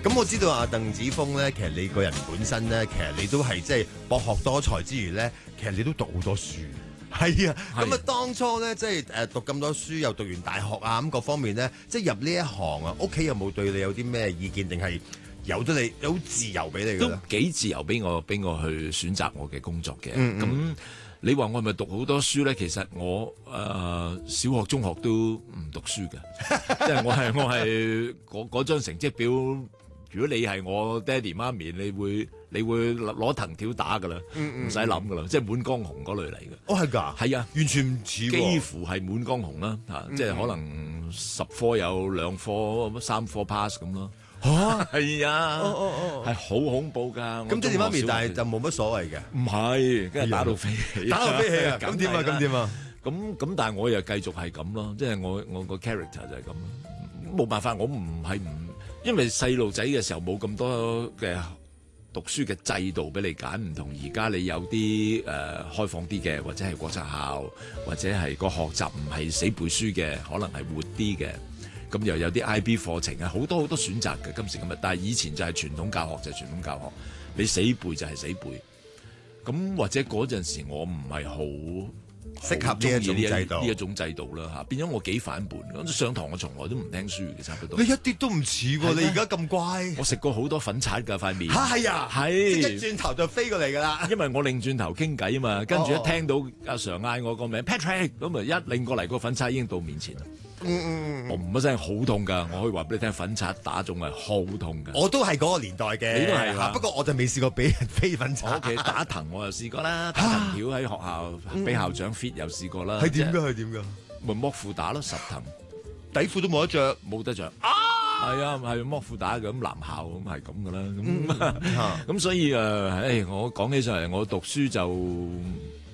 咁我知道阿鄧子峰咧，其實你個人本身咧，其實你都係即係博學多才之餘咧，其實你都讀好多書。係啊，咁啊當初咧即係讀咁多書，又讀完大學啊咁各方面咧，即係入呢一行啊，屋企有冇對你有啲咩意見，定係由得你有自由俾你㗎啦？ 都幾自由俾我去選擇我嘅工作嘅。咁你話我係咪讀好多書咧？其實我小學、中學都唔讀書嘅，即係我係嗰張成績表。如果你係我爹哋媽咪，你會攞藤條打噶啦，唔使諗噶啦，即係滿江紅嗰類嚟嘅。 哦，係㗎， 係啊， 完全唔似喎， 幾乎係滿江紅啦，即係可能10科有2科、3科 pass 咁咯。 嚇， 係啊，係好恐怖㗎。 咁爹哋媽咪，但係就冇乜所謂嘅。 唔係，跟住打到飛起， 打到飛起啊！咁點啊？咁點啊？ 咁，但係我又繼續係咁咯，即係我個 character 就係咁咯。冇辦法，我唔因為細路仔嘅時候冇咁多嘅讀書嘅制度俾你揀，唔同而家你有啲開放啲嘅，或者係國際校，或者係個學習唔係死背書嘅，可能係活啲嘅。咁又有啲 IB 課程啊，好多選擇嘅今時今日。但係以前就係傳統教學就係傳統教學，你死背就係死背。咁或者嗰陣時我唔係好適合呢一種制度， 呢一種制度啦嚇，變咗我幾反叛。上堂我從來都唔聽書嘅，差唔多。 你一啲都唔似喎，你而家咁乖。 我食過好多粉刷㗎塊面。 係啊， 係一轉頭就飛過嚟㗎啦。 因為我擰轉頭傾偈啊嘛，跟住一聽到阿 Sir 嗌我個名 Patrick，咁啊一擰過嚟個粉刷已經到面前啦。我唔一聲好痛㗎，我可以話俾你聽，粉刷打中係好痛㗎。 我都係嗰個年代嘅， 你都係嘛？ 不過我就未試過俾人飛粉刷。 我屋企打藤我又試過啦，打藤條喺學校俾校長 fit 又試過啦。 係點㗎？係點㗎？ 咪剝褲打咯，10藤底褲都冇得着， 冇得着。係啊，係剝褲打嘅，咁男校咁係咁㗎啦。咁所以我講起上嚟，我讀書就